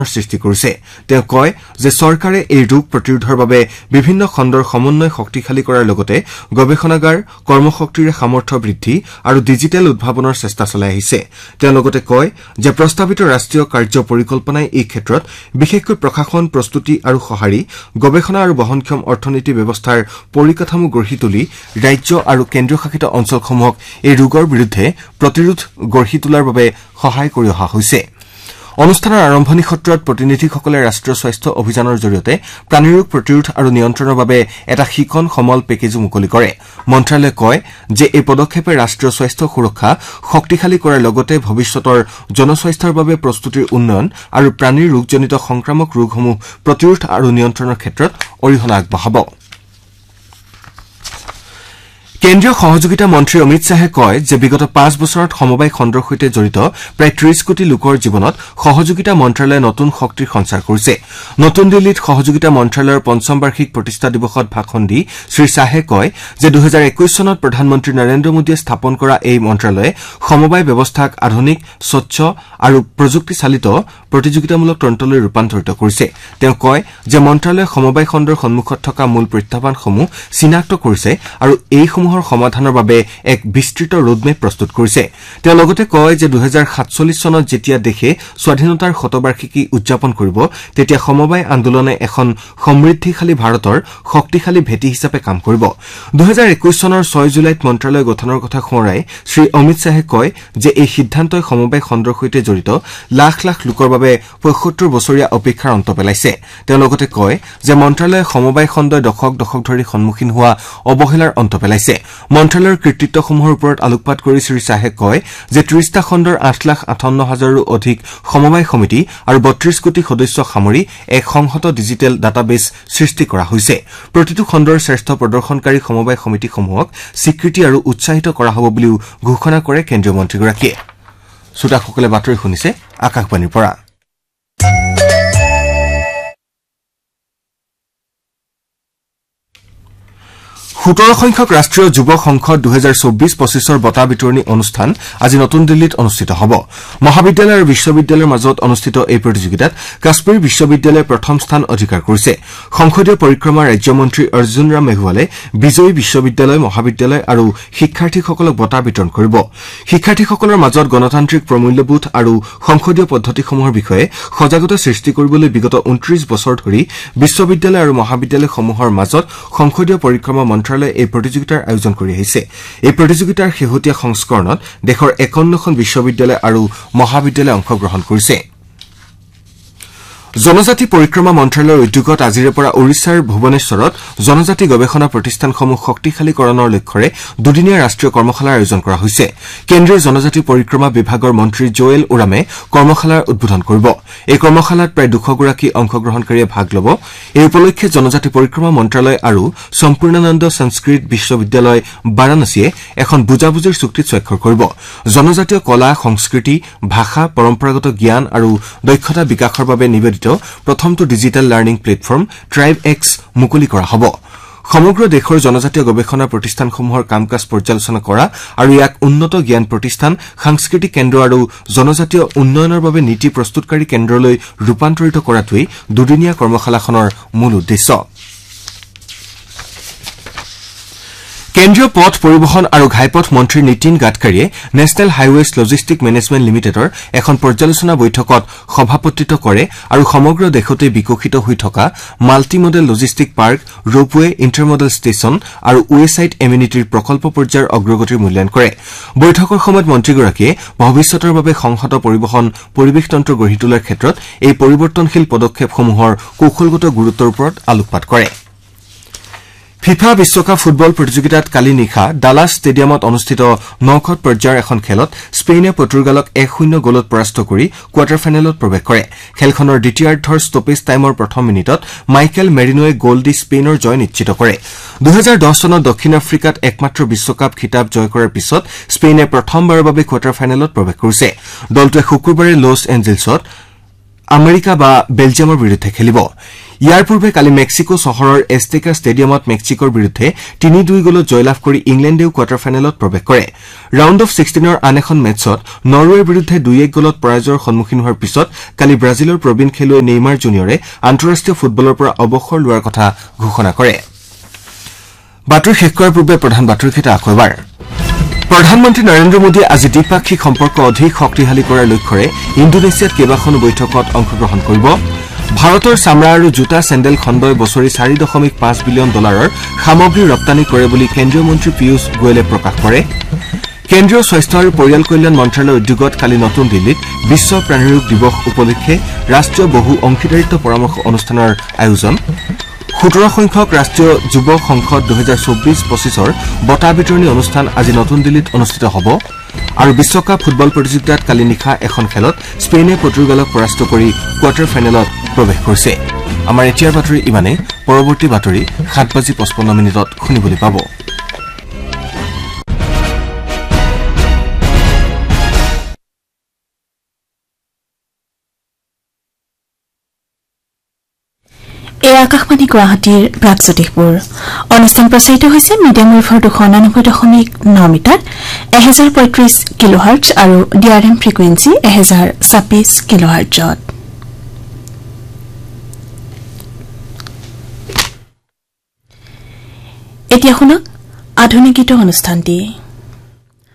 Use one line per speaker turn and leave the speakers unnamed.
সৃষ্টি কৰিছে তেওঁ কয় যে চৰকাৰে এই ৰোগ প্ৰতিৰোধৰ বাবে বিভিন্ন খণ্ডৰ সমন্বয় শক্তিশালী কৰাৰ লগতে গৱেষণাগাৰ কৰ্মশক্তিৰে সামৰ্থ্য বৃদ্ধি আৰু ডিজিটেল উদ্ভাৱনৰ চেষ্টা চলাই আহিছে তেওঁ লগতে কয় যে প্ৰস্তাৱিত ৰাষ্ট্ৰীয় কাৰ্য পৰিকল্পনাই এই ক্ষেত্ৰত বিশেষকৈ প্ৰশাসন প্ৰস্তুতি আৰু সঁহাৰি গৱেষণা আৰু বহনক্ষম অৰ্থনীতি ব্যৱস্থাৰ পৰিকাঠামো গঢ়ি তুলি ৰাজ্য আৰু কেন্দ্ৰীয় শাসিত অঞ্চলসমূহক এই ৰোগৰ বিৰুদ্ধে প্ৰতিৰোধ গঢ়ি তোলাৰ বাবে সহায় কৰি অহা হৈছে অনুষ্ঠানৰ আৰম্ভণি সত্ৰত প্ৰতিনিধিসকলে ৰাষ্ট্ৰীয় স্বাস্থ্য অভিযানৰ জৰিয়তে প্ৰাণীৰোগ প্ৰতিৰোধ আৰু নিয়ন্ত্ৰণৰ বাবে এটা শিকন সমল পেকেজো মুকলি কৰে মন্ত্ৰালয়ে কয় যে এই পদক্ষেপে ৰাষ্ট্ৰীয় স্বাস্থ্য সুৰক্ষা শক্তিশালী কৰাৰ লগতে ভৱিষ্যতৰ জনস্বাস্থ্যৰ বাবে প্ৰস্তুতিৰ উন্নয়ন আৰু প্ৰাণীৰ ৰোগজনিত সংক্ৰামক ৰোগসমূহ প্ৰতিৰোধ আৰু নিয়ন্ত্ৰণৰ ক্ষেত্ৰত অৰিহণা আগবঢ়াব কেন্দ্ৰীয় সহযোগিতা মন্ত্ৰী অমিত শাহে কয় যে বিগত 5 বছৰত সমবায় খণ্ডৰ সৈতে জড়িত প্ৰায় 30 কোটি লোকৰ জীৱনত সহযোগিতা মন্ত্ৰালয়ে নতুন শক্তিৰ সঞ্চাৰ কৰিছে নতুন দিল্লীত সহযোগিতা মন্ত্ৰালয়ৰ পঞ্চম বাৰ্ষিক প্ৰতিষ্ঠা দিৱসত ভাষণ দি শ্ৰী শাহে কয় যে 2021 চনত প্ৰধানমন্ত্ৰী নৰেন্দ্ৰ মোদীয়ে স্থাপন কৰা এই মন্ত্ৰালয়ে সমবায় ব্যৱস্থাক আধুনিক স্বচ্ছ আৰু প্ৰযুক্তিচালিত প্ৰতিযোগিতামূলক তন্ত্ৰলৈ ৰূপান্তৰিত কৰিছে তেওঁ কয় যে মন্ত্ৰালয়ে সমবায় খণ্ডৰ সন্মুখত থকা মূল প্ৰত্যাহ্বানসমূহ চিনাক্ত কৰিছে আৰু এইসমূহৰ সমাধানৰ বাবে এক বিস্তৃত ৰোডমেপ প্ৰস্তুত কৰিছে তেওঁ লগতে কয় যে 2047 চনত যেতিয়া দেশে স্বাধীনতাৰ শতবাৰ্ষিকী উদযাপন কৰিব তেতিয়া সমবায় আন্দোলনে এখন সমৃদ্ধিশালী ভাৰতৰ শক্তিশালী ভেটি হিচাপে কাম কৰিব 2021 চনৰ 6 জুলাইত মন্ত্ৰালয় গঠনৰ কথা সোঁৱৰাই শ্ৰী অমিত শাহে কয় যে এই সিদ্ধান্তই সমবায় খণ্ডৰ সৈতে জড়িত লাখ লাখ লোকৰ বাবে 75 বছৰীয়া অপেক্ষাৰ অন্ত পেলাইছে তেওঁ লগতে কয় যে মন্ত্ৰালয়ে সমবায় খণ্ডই দশক ধৰি সন্মুখীন হোৱা অৱহেলাৰ অন্ত পেলাইছে মন্ত্ৰালয়ৰ কৃতিত্বসমূহৰ ওপৰত আলোকপাত কৰি শ্ৰী শাহে কয় যে 30টা খণ্ডৰ 8,58,000ৰো অধিক সমবায় সমিতি আৰু 32 কোটি সদস্য সামৰি এক সংহত ডিজিটেল ডাটাবেছ সৃষ্টি কৰা হৈছে প্ৰতিটো খণ্ডৰ শ্ৰেষ্ঠ প্ৰদৰ্শনকাৰী সমবায় সমিতিসমূহক স্বীকৃতি আৰু উৎসাহিত কৰা হ'ব বুলিও ঘোষণা কৰে কেন্দ্ৰীয় মন্ত্ৰীগৰাকীয়ে শ্ৰোতাসকলে বাতৰি শুনিছে আকাশবাণীৰ পৰা 17 সংখ্যক ৰাষ্ট্ৰীয় যুৱ সংসদ 2024-25ৰ বঁটা বিতৰণী অনুষ্ঠান আজি নতুন দিল্লীত অনুষ্ঠিত হ'ব মহাবিদ্যালয় আৰু বিশ্ববিদ্যালয়ৰ মাজত অনুষ্ঠিত এই প্ৰতিযোগিতাত কাশ্মীৰ বিশ্ববিদ্যালয়ে প্ৰথম স্থান অধিকাৰ কৰিছে সংসদীয় পৰিক্ৰমা ৰাজ্যমন্ত্ৰী অৰ্জুন ৰাম মেঘৱালে বিজয়ী বিশ্ববিদ্যালয় মহাবিদ্যালয় আৰু শিক্ষাৰ্থীসকলক বঁটা বিতৰণ কৰিব শিক্ষাৰ্থীসকলৰ মাজত গণতান্ত্ৰিক প্ৰমূল্যবোধ আৰু সংসদীয় পদ্ধতিসমূহৰ বিষয়ে সজাগতা সৃষ্টি কৰিবলৈ বিগত 29 বছৰ ধৰি বিশ্ববিদ্যালয় আৰু মহাবিদ্যালয়সমূহৰ মাজত সংসদীয় পৰিক্ৰমা মন্ত্ৰালয়ে এই প্ৰতিযোগিতাৰ আয়োজন কৰি আহিছে এই প্ৰতিযোগিতাৰ শেহতীয়া সংস্কৰণত দেশৰ 51খন বিশ্ববিদ্যালয় আৰু মহাবিদ্যালয়ে অংশগ্ৰহণ কৰিছে জনজাতি পৰিক্ৰমা মন্ত্ৰালয়ৰ উদ্যোগত আজিৰে পৰা ওড়িশাৰ ভুৱনেশ্বৰত জনজাতি গৱেষণা প্ৰতিষ্ঠানসমূহ শক্তিশালীকৰণৰ লক্ষ্যৰে দুদিনীয়া ৰাষ্ট্ৰীয় কৰ্মশালাৰ আয়োজন কৰা হৈছে কেন্দ্ৰীয় জনজাতি পৰিক্ৰমা বিভাগৰ মন্ত্ৰী জোয়েল ওৰামে কৰ্মশালাৰ উদ্বোধন কৰিব এই কৰ্মশালাত প্ৰায় 200 গৰাকী অংশগ্ৰহণকাৰীয়ে ভাগ ল'ব এই উপলক্ষে জনজাতি পৰিক্ৰমা মন্ত্ৰালয় আৰু সম্পূৰ্ণানন্দ সংস্কৃত বিশ্ববিদ্যালয় বাৰাণসীয়ে এখন বুজাবুজিৰ চুক্তিত স্বাক্ষৰ কৰিব জনজাতীয় কলা সংস্কৃতি ভাষা পৰম্পৰাগত জ্ঞান আৰু দক্ষতা বিকাশৰ বাবে নিবেদিত প্ৰথমটো digital learning platform tribe x মুকলি কৰা হ'ব সমগ্ৰ দেশৰ জনজাতীয় গৱেষণা প্ৰতিষ্ঠানসমূহৰ কামকাজ পৰ্যালোচনা কৰা আৰু ইয়াক উন্নত জ্ঞান প্ৰতিষ্ঠান সাংস্কৃতিক কেন্দ্ৰ আৰু জনজাতীয় উন্নয়নৰ বাবে নীতি প্ৰস্তুতকাৰী কেন্দ্ৰলৈ ৰূপান্তৰিত কৰাটোৱেই দুদিনীয়া কৰ্মশালাখনৰ মূল উদ্দেশ্য কেন্দ্ৰীয় পথ পৰিবহন আৰু ঘাইপথ মন্ত্ৰী নীতিন গাডকাৰীয়ে নেচনেল হাইৱেজ লজিষ্টিক মেনেজমেণ্ট লিমিটেডৰ এখন পৰ্যালোচনা বৈঠকত সভাপতিত্ব কৰে আৰু সমগ্ৰ দেশতে বিকশিত হৈ থকা multi modal logistic park ropeway ইণ্টাৰমডেল station আৰু ৱেচাইট এমিনিটিৰ প্ৰকল্প পৰ্যায়ৰ অগ্ৰগতিৰ মূল্যায়ন কৰে বৈঠকৰ সময়ত মন্ত্ৰীগৰাকীয়ে ভৱিষ্যতৰ বাবে সংহত পৰিবহন পৰিৱেশতন্ত্ৰ গঢ়ি তোলাৰ ক্ষেত্ৰত এই পৰিৱৰ্তনশীল পদক্ষেপসমূহৰ কৌশলগত গুৰুত্বৰ ওপৰত আলোকপাত কৰে ফিফা বিশ্বকাপ ফুটবল প্ৰতিযোগিতাত কালি নিশা ডালাছ ষ্টেডিয়ামত অনুষ্ঠিত নকআউট পৰ্যায়ৰ এখন খেলত স্পেইনে পৰ্তুগালক 1-0 গলত পৰাস্ত কৰি কোৱাৰ্টাৰ ফাইনেলত প্ৰৱেশ কৰে খেলখনৰ দ্বিতীয়াৰ্ধৰ ষ্টপেজ টাইমৰ প্ৰথম মিনিটত মাইকেল মেৰিনোৱে গল দি স্পেইনৰ জয় নিশ্চিত কৰে 2010 চনত দক্ষিণ আফ্ৰিকাত একমাত্ৰ বিশ্বকাপ খিতাপ জয় কৰাৰ পিছত স্পেইনে প্ৰথমবাৰৰ বাবে কোৱাৰ্টাৰ ফাইনেলত প্ৰৱেশ কৰিছে দলটোৱে শুকুৰবাৰে লছ এঞ্জেলছত আমেৰিকা বা বেলজিয়ামৰ বিৰুদ্ধে খেলিব ইয়াৰ পূৰ্বে কালি মেক্সিকো চহৰৰ এষ্টেকা ষ্টেডিয়ামত মেক্সিকোৰ বিৰুদ্ধে ৩-২ গলত জয়লাভ কৰি ইংলেণ্ডেও কোৱাৰ্টাৰ ফাইনেলত প্ৰৱেশ কৰে ৰাউণ্ড অফ 16ৰ আন এখন মেচত নৰৱেৰ বিৰুদ্ধে 2-1 গলত পৰাজয়ৰ সন্মুখীন হোৱাৰ পিছত কালি ব্ৰাজিলৰ প্ৰবীণ খেলুৱৈ নেইমাৰ জুনিয়ৰে আন্তঃৰাষ্ট্ৰীয় ফুটবলৰ পৰা অৱসৰ লোৱাৰ কথা ঘোষণা কৰে বাতৰি শেষ কৰাৰ পূৰ্বে প্ৰধান বাতৰিকেইটা আকৌ এবাৰ প্ৰধানমন্ত্ৰী নৰেন্দ্ৰ মোদীয়ে আজি দ্বিপাক্ষিক সম্পৰ্ক অধিক শক্তিশালী কৰাৰ লক্ষ্যৰে ইণ্ডোনেছিয়াত কেইবাখনো বৈঠকত অংশগ্ৰহণ কৰিব ভাৰতৰ চামৰা আৰু জোতা চেণ্ডেল খণ্ডই বছৰি $4.5 বিলিয়ন সামগ্ৰী ৰপ্তানি কৰে বুলি কেন্দ্ৰীয় মন্ত্ৰী পীয়ূষ গোৱেলে প্ৰকাশ কৰে কেন্দ্ৰীয় স্বাস্থ্য আৰু পৰিয়াল কল্যাণ মন্ত্ৰালয়ৰ উদ্যোগত কালি নতুন দিল্লীত বিশ্ব প্ৰাণীৰোগ দিৱস উপলক্ষে ৰাষ্ট্ৰীয় বহু অংশীদাৰিত্ব পৰামৰ্শ অনুষ্ঠানৰ আয়োজন 17 সংখ্যক ৰাষ্ট্ৰীয় যুৱ সংসদ 2024-25ৰ বঁটা বিতৰণী অনুষ্ঠান আজি নতুন দিল্লীত অনুষ্ঠিত হ'ব আৰু বিশ্বকাপ ফুটবল প্ৰতিযোগিতাত কালি নিশা এখন খেলত স্পেইনে পৰ্তুগালক পৰাস্ত কৰি কোৱাৰ্টাৰ ফাইনেলত প্ৰৱেশ কৰিছে আমাৰ এতিয়াৰ বাতৰি ইমানেই পৰৱৰ্তী বাতৰি 7:55 শুনিবলৈ পাব
আকাশবাণী গুৱাহাটীৰ প্ৰাগজ্যোতিষপুৰ অনুষ্ঠান প্ৰচাৰিত হৈছে মিডিয়াম ৱেভৰ 299.9 মিটাৰ 1035 কিলোহাৰ্টজ আৰু ডিআৰএম ফ্ৰিকুৱেন্সি 1026 কিলোহাৰ্টজত এতিয়া শুনক আধুনিক গীত অনুষ্ঠানটি